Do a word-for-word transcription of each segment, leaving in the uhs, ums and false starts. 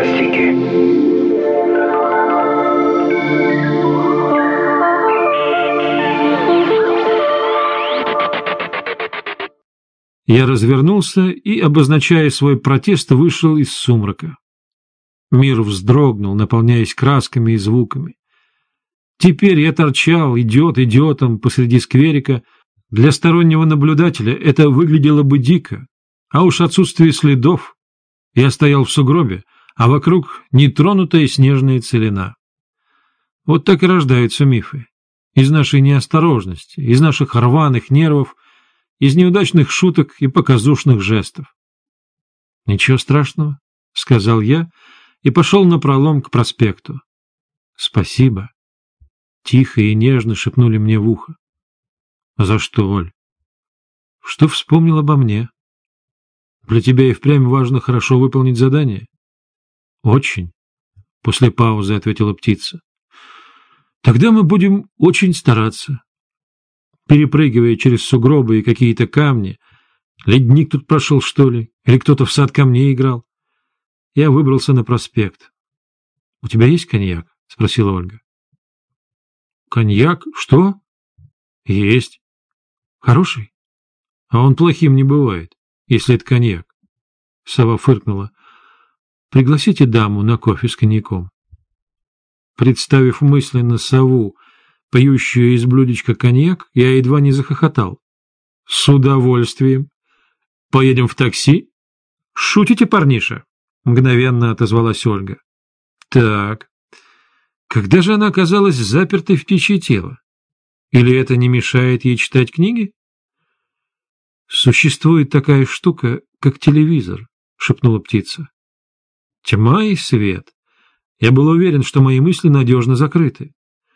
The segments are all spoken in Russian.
фантастики. Я развернулся и, обозначая свой протест, вышел из сумрака. Мир вздрогнул, наполняясь красками и звуками. Теперь я торчал, идиот идиотом, посреди скверика. Для стороннего наблюдателя это выглядело бы дико, а уж отсутствие следов. Я стоял в сугробе, а вокруг нетронутая снежная целина. Вот так и рождаются мифы. Из нашей неосторожности, из наших рваных нервов, из неудачных шуток и показушных жестов. — Ничего страшного, — сказал я и пошел напролом к проспекту. — Спасибо. Тихо и нежно шепнули мне в ухо. — За что, Оль? — Что вспомнил обо мне. Для тебя и впрямь важно хорошо выполнить задание? — Очень. После паузы ответила птица. — Тогда мы будем очень стараться. Перепрыгивая через сугробы и какие-то камни, ледник тут прошел, что ли, или кто-то в сад камней играл, я выбрался на проспект. — У тебя есть коньяк? — спросила Ольга. — Коньяк? Что? — Есть. — Хороший? — А он плохим не бывает, если это коньяк. Сова фыркнула. — Пригласите даму на кофе с коньяком. Представив мысленно сову, пьющую из блюдечка коньяк, я едва не захохотал. — С удовольствием. Поедем в такси? — Шутите, парниша? — мгновенно отозвалась Ольга. — Так. Когда же она оказалась запертой в птичье тело? Или это не мешает ей читать книги? — Существует такая штука, как телевизор, — шепнула птица. Тьма и свет. Я был уверен, что мои мысли надежно закрыты.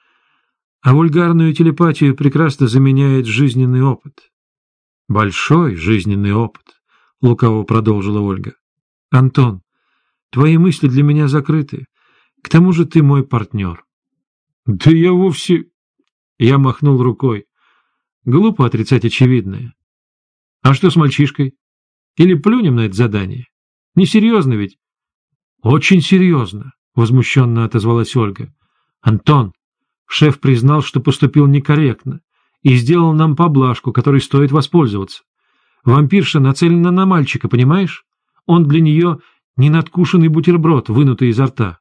А вульгарную телепатию прекрасно заменяет жизненный опыт. Большой жизненный опыт, — лукаво продолжила Ольга. — Антон, твои мысли для меня закрыты. К тому же ты мой партнер. — Да я вовсе... Я махнул рукой. Глупо отрицать очевидное. — А что с мальчишкой? Или плюнем на это задание? Несерьезно ведь? — Очень серьезно, — возмущенно отозвалась Ольга. — Антон, шеф признал, что поступил некорректно, и сделал нам поблажку, которой стоит воспользоваться. Вампирша нацелена на мальчика, понимаешь? Он для нее не надкушенный бутерброд, вынутый изо рта.